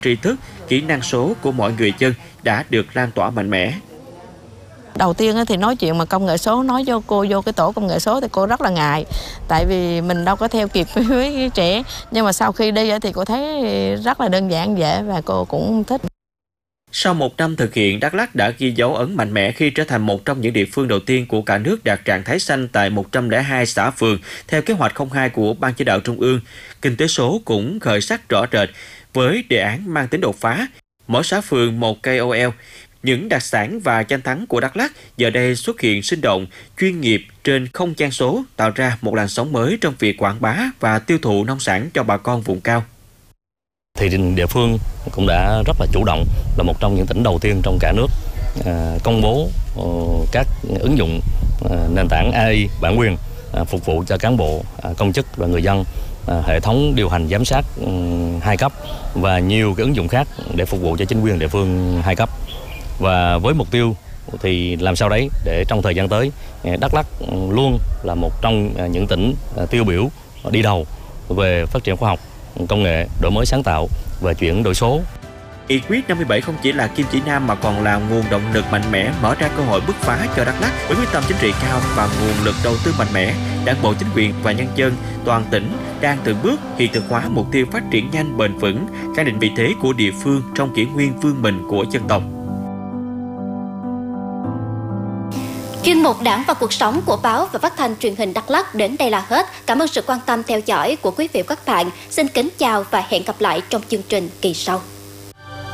tri thức, kỹ năng số của mọi người dân đã được lan tỏa mạnh mẽ. Đầu tiên thì nói chuyện mà công nghệ số, nói cho cô vô cái tổ công nghệ số thì cô rất là ngại. Tại vì mình đâu có theo kịp với trẻ. Nhưng mà sau khi đi thì cô thấy rất là đơn giản dễ và cô cũng thích. Sau 1 năm thực hiện, Đắk Lắk đã ghi dấu ấn mạnh mẽ khi trở thành một trong những địa phương đầu tiên của cả nước đạt trạng thái xanh tại 102 xã phường theo kế hoạch 02 của Ban Chỉ đạo Trung ương. Kinh tế số cũng khởi sắc rõ rệt với đề án mang tính đột phá, mỗi xã phường một KOL. Những đặc sản và danh thắng của Đắk Lắk giờ đây xuất hiện sinh động, chuyên nghiệp trên không gian số, tạo ra một làn sóng mới trong việc quảng bá và tiêu thụ nông sản cho bà con vùng cao. Thì địa phương cũng đã rất là chủ động, là một trong những tỉnh đầu tiên trong cả nước công bố các ứng dụng nền tảng AI bản quyền phục vụ cho cán bộ, công chức và người dân, hệ thống điều hành giám sát 2 cấp và nhiều cái ứng dụng khác để phục vụ cho chính quyền địa phương 2 cấp. Và với mục tiêu thì làm sao đấy để trong thời gian tới, Đắk Lắk luôn là một trong những tỉnh tiêu biểu đi đầu về phát triển khoa học, công nghệ, đổi mới sáng tạo và chuyển đổi số. Nghị quyết 57 không chỉ là kim chỉ nam mà còn là nguồn động lực mạnh mẽ mở ra cơ hội bứt phá cho Đắk Lắk. Với quyết tâm chính trị cao và nguồn lực đầu tư mạnh mẽ, Đảng bộ, chính quyền và nhân dân toàn tỉnh đang từng bước hiện thực hóa mục tiêu phát triển nhanh, bền vững, khẳng định vị thế của địa phương trong kỷ nguyên vươn mình của dân tộc. Chuyên mục Đảng và cuộc sống của báo và phát thanh truyền hình Đắk Lắk đến đây là hết. Cảm ơn sự quan tâm theo dõi của quý vị và các bạn. Xin kính chào và hẹn gặp lại trong chương trình kỳ sau.